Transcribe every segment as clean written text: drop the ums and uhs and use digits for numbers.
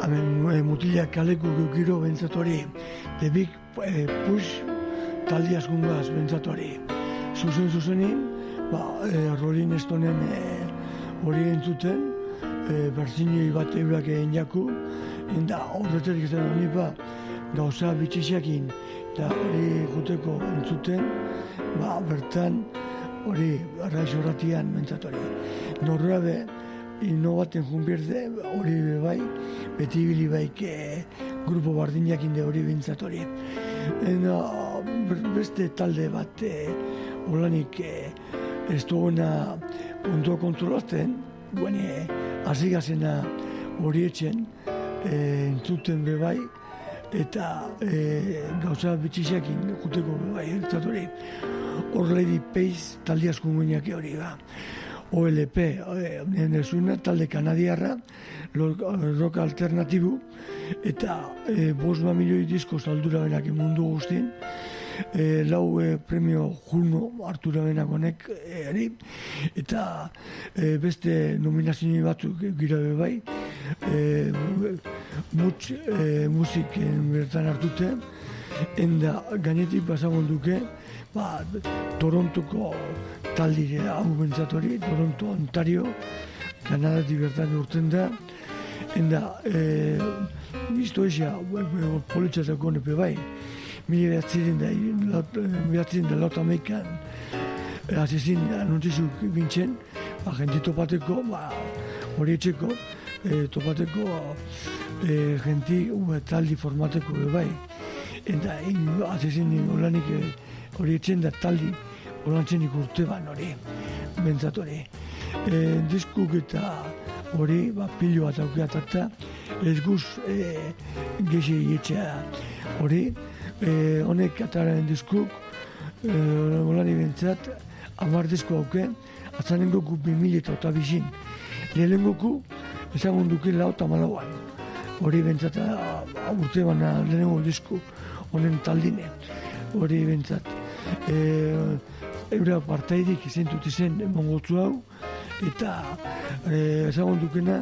hemen mutilak kaleko giro bentzatori, The Big Push taldi askungaz bentzatori. Zuzenin, Rolling Stoneen hori entzuten, berzinoi bat eurak egin jaku, eta horreterik ez da nipa gauza bitxixiakin, eta hori juteko entzuten, bertan hori arraiz horratian bentzatori. Norrabe, inobaten junbierde hori bai, beti bili baik grupo bardinakin de hori bentzatori. Beste talde bat holanik ez duguna ondo kontrolatzen, hasi gazena hori etxen entzuten bebai, eta gauza bitxisekin juteko bebai entzaturi. Hor Lady Pace talde asko guinak hori ba. OLP, talde kanadiarra, rock alternatibu, eta 5 milioi disko saldura benak mundu guztien, lau premio Juno hartura benak honek eta beste nominazio batzuk gira bebai, musik bertan hartute, enda gainetik pasagon duke, Torontoko taldi hau bentzatori, Toronto, Ontario, Kanadatik bertan urten da, enda izto eza politxatako nepe bai, mila behatzen da lauta meikan azizin anuntzizuk bintzen, jenti topateko, hori etxeko, topateko jenti taldi formateko bai, eta azizin holanik hori etxen da taldi holantzenik urte ban hori, bentzat hori. Diskuk eta hori pilo bat aukeatata, ez guz gezi etxea hori, honek ataren diskuk, holani bentzat, 10 disko auke, atzanen goku 2008 lehenengo goku, ezagun duke lauta malauan. Hori bentzat, urte bana lehenengo disku, honen taldine, hori bentzat. Eura partaidik izentut izen mongotzu hau, eta ezagun dukena,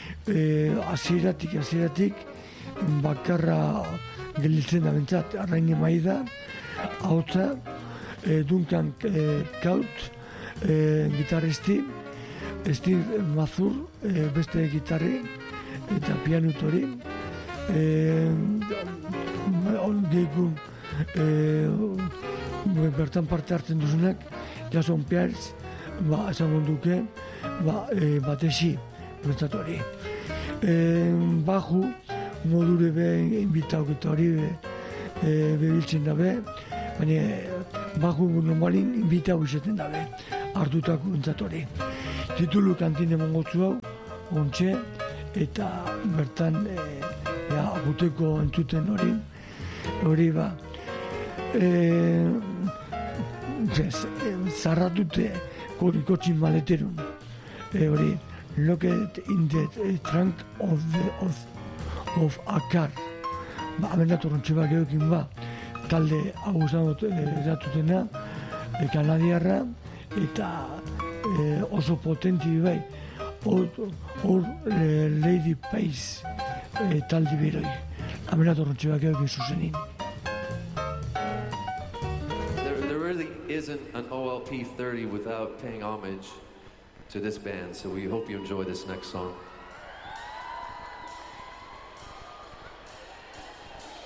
aziratik, bakarra gelditzen da bentzat, arraine maida, hautza, Duncan Kaut, gitarristi, Steve Mazur, beste gitarri, eta pianutori, gehiagun bertan parte hartzen duzunak, Jason Pierce, ezagun duke, batesi, bentzat hori. Baju, modure be, inbitauk eta hori bebiltzen dabe, baina baju normalin inbitauk izaten dabe, hartutako bentzat hori. Titulu kantine mongotzu hau, ontxe, eta bertan aguteko entzuten hori ba, zarratute kotxin maleterun, hori, located in the trunk of a car. Abendatu rontxeba geokin talde hau eratutena, kanadiarra, eta oso potenti bai, hor Lady Pace taldi beroi. Abendatu rontxeba geokin zuzenin. There really isn't an OLP 30 without paying homage to this band, so we hope you enjoy this next song.